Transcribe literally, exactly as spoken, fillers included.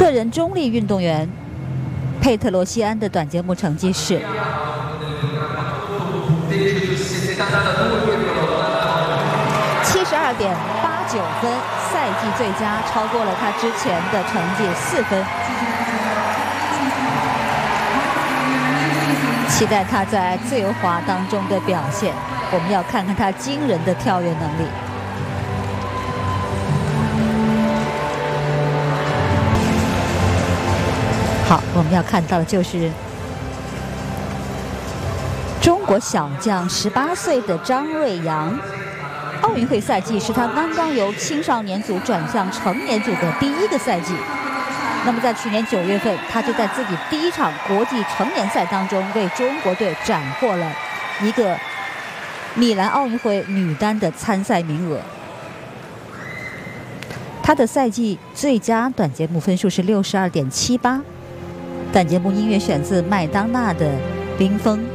个人中立运动员佩特罗西安的短节目成绩是七十二点八九分，赛季最佳，超过了他之前的成绩四分。期待他在自由滑当中的表现，我们要看看他惊人的跳跃能力。好，我们要看到的就是中国小将十八岁的张瑞阳。奥运会赛季是他刚刚由青少年组转向成年组的第一个赛季。那么在去年九月份，他就在自己第一场国际成年赛当中为中国队斩获了一个米兰奥运会女单的参赛名额。他的赛季最佳短节目分数是六十二点七八。短节目音乐选自麦当娜的《冰封》。